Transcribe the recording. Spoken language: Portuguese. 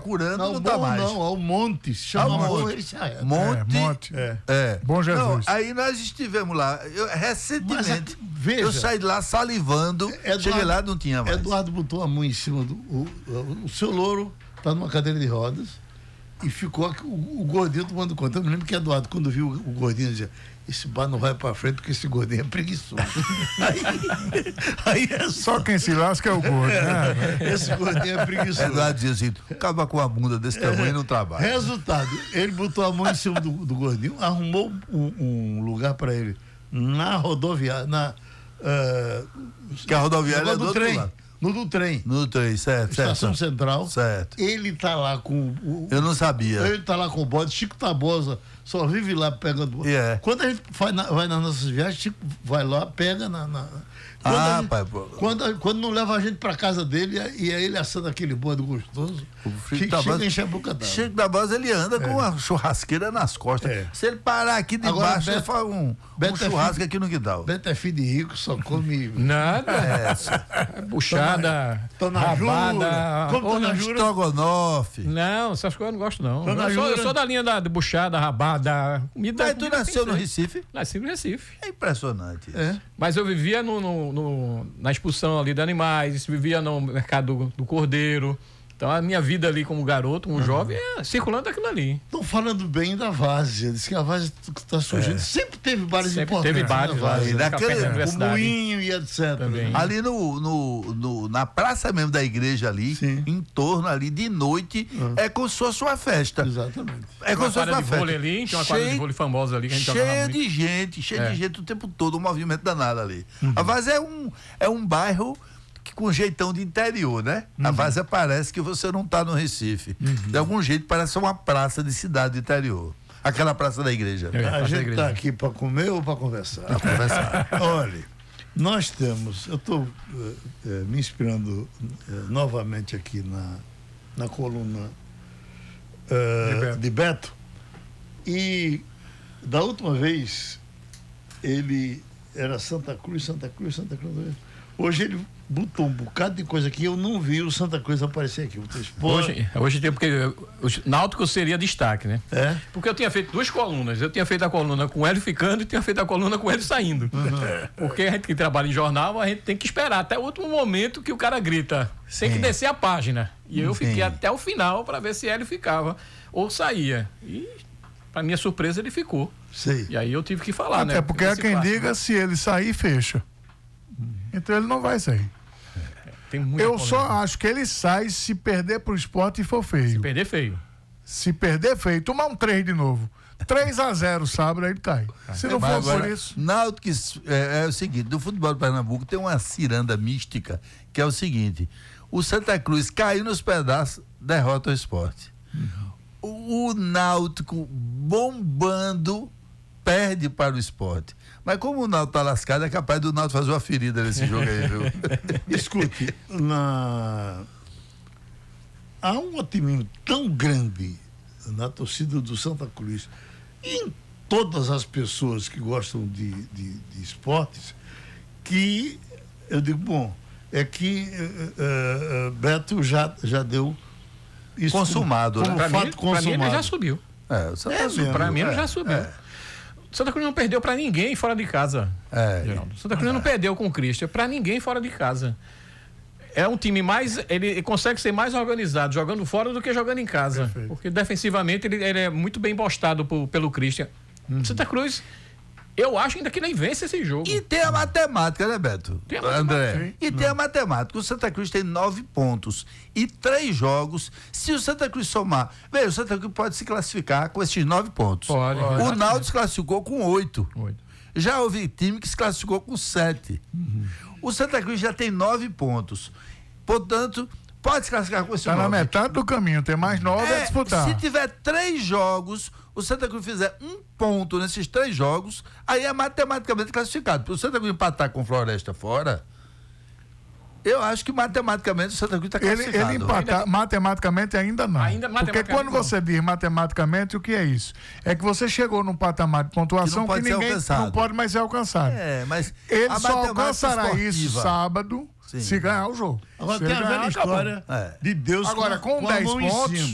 procurando, não tá mais. Não, ao Monte, se chama Monte. Bom Jesus. Não, aí nós estivemos lá, recentemente, veja, eu saí de lá salivando, cheguei lá, não tinha mais. Eduardo botou a mão em cima do... O seu Louro tá numa cadeira de rodas e ficou o gordinho tomando conta. Eu me lembro que Eduardo, quando viu o gordinho, dizia: esse bar não vai pra frente porque esse gordinho é preguiçoso. aí só quem se lasca é o gordo, né? Esse gordinho é preguiçoso. Eduardo dizia assim: acaba com a bunda desse tamanho e não trabalha. Resultado, ele botou a mão em cima do gordinho, arrumou um lugar pra ele na rodoviária, que a rodoviária é do trem. lado. No trem. No trem, certo. Estação Central. Certo. Ele tá lá com eu não sabia. Ele tá lá com o bode. Chico Tabosa só vive lá pegando. Quando a gente vai nas nossas viagens, Chico vai lá, pega quando não leva a gente pra casa dele, e aí ele assando aquele bode gostoso, chega a encher a boca d'água. Chico Tabosa, ele anda com a churrasqueira nas costas. Se ele parar aqui debaixo, ele faz um churrasco aqui no quintal. Beto é filho de rico, só come... Nada. Buchada, rabada... Estrogonofe. Não, essas coisas eu não gosto, não. Eu sou da linha de buchada, rabada... Mas tu nasceu no Recife? Nasci no Recife. É impressionante isso. Mas eu vivia na expulsão ali de animais, vivia no mercado do cordeiro. Então a minha vida ali como garoto, como jovem, é circulando aquilo ali. Estão falando bem da Várzea, diz que a Várzea está surgindo. Sempre teve bares importantes. Teve bares lá. O Moinho e etc. Também. Ali na praça mesmo da igreja ali, em torno ali, de noite, é como se fosse uma festa. Exatamente. É como se fosse uma festa. Ali, tinha uma quadra de vôlei famosa ali que a gente jogava muito. Cheio de gente o tempo todo, um movimento danado ali. A Várzea é um bairro com jeitão de interior, né? A Várzea parece que você não tá no Recife. De algum jeito parece uma praça de cidade do interior. Aquela praça da igreja. A gente tá aqui para comer ou para conversar? Para conversar. Olha, nós temos... Eu estou me inspirando novamente aqui na coluna de Beto. E da última vez ele era Santa Cruz. Hoje ele botou um bocado de coisa aqui, eu não vi o Santa Cruz aparecer aqui. Hoje tem, porque o Náutico seria destaque, né? Porque eu tinha feito 2 colunas. Eu tinha feito a coluna com o Hélio ficando e tinha feito a coluna com o Hélio saindo. Porque a gente que trabalha em jornal, a gente tem que esperar até o último momento que o cara grita. Tem que descer a página. E eu fiquei até o final para ver se Hélio ficava ou saía. E, para minha surpresa, ele ficou. E aí eu tive que falar, né? Até porque há quem diga, se ele sair, fecha. Então ele não vai sair. Eu só acho que ele sai se perder pro Sport e for feio. Se perder feio. Se perder feio, tomar um 3 de novo. 3-0 sábado, aí ele cai. Se não for por isso. Náutico é o seguinte: do futebol do Pernambuco tem uma ciranda mística, que é o seguinte: o Santa Cruz caiu nos pedaços, derrota o Sport. O Náutico bombando, perde para o Sport. Mas como o Náutico tá lascado, é capaz do Náutico fazer uma ferida nesse jogo aí, viu? Escute, há um otimismo tão grande na torcida do Santa Cruz e em todas as pessoas que gostam de esportes, que eu digo, bom, é que Beto já deu isso consumado, como né? fato consumado. Pra mim ele já subiu. Pra mim ele já subiu. Santa Cruz não perdeu pra ninguém fora de casa. Santa Cruz não perdeu com o Christian pra ninguém fora de casa. É um time ele consegue ser mais organizado jogando fora do que jogando em casa. Perfeito. Porque defensivamente ele é muito bem postado pelo Christian. Santa Cruz, eu acho ainda que nem vence esse jogo. E tem a matemática, né, Beto? Tem a matemática. André. E tem a matemática. O Santa Cruz tem 9 pontos e 3 jogos. Se o Santa Cruz somar, veja, o Santa Cruz pode se classificar com esses 9 pontos. Pode. O Náutico se classificou com 8. Já houve time que se classificou com 7. O Santa Cruz já tem 9 pontos. Portanto, pode se classificar com esse 9. Está na metade do caminho, tem mais 9 a disputar. Se tiver 3 jogos, o Santa Cruz fizer 1 ponto nesses 3 jogos, aí é matematicamente classificado. Para o Santa Cruz empatar com Floresta fora, eu acho que matematicamente o Santa Cruz está classificado. Ele empatar matematicamente ainda não. Porque quando você diz matematicamente, o que é isso? É que você chegou num patamar de pontuação que ninguém não pode mais ser alcançado. Mas ele só alcançará isso sábado se ganhar o jogo. Agora tem a velha história de Deus com 10 pontos.